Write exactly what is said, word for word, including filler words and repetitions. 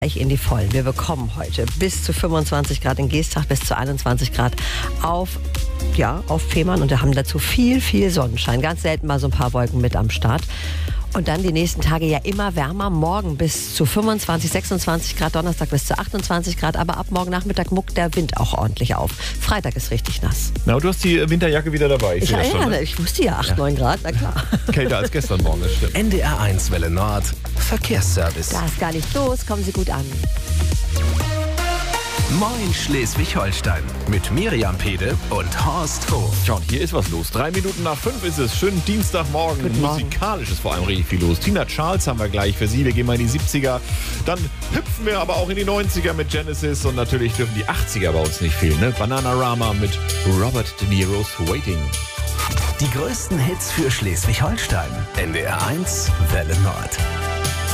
In die Vollen. Wir bekommen heute bis zu fünfundzwanzig Grad in Geesthacht, bis zu einundzwanzig Grad auf, ja, auf Fehmarn und wir haben dazu viel, viel Sonnenschein. Ganz selten mal so ein paar Wolken mit am Start. Und dann die nächsten Tage ja immer wärmer. Morgen bis zu fünfundzwanzig, sechsundzwanzig Grad, Donnerstag bis zu achtundzwanzig Grad. Aber ab morgen Nachmittag muckt der Wind auch ordentlich auf. Freitag ist richtig nass. Na, du hast die Winterjacke wieder dabei. Ich, ich, ja, ja, ich wusste ja, acht, ja. neun Grad, na klar. Kälter als gestern Morgen, das stimmt. N D R eins Welle Nord, Verkehrsservice. Da ist gar nicht los, kommen Sie gut an. Moin Schleswig-Holstein mit Miriam Pede und Horst Hof. Tja, und hier ist was los. Drei Minuten nach fünf ist es. Schönen Dienstagmorgen. Guten Morgen. Musikalisch ist vor allem richtig viel los. Tina Charles haben wir gleich für Sie. Wir gehen mal in die siebziger. Dann hüpfen wir aber auch in die neunziger mit Genesis. Und natürlich dürfen die achtziger bei uns nicht fehlen. Ne? Bananarama mit Robert De Niro's Waiting. Die größten Hits für Schleswig-Holstein. N D R eins Welle Nord.